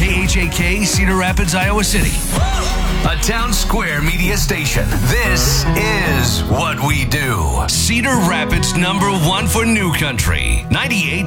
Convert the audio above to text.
KHAK, Cedar Rapids, Iowa City. A Town Square media station. This is what we do. Cedar Rapids #1 for New Country. 98.9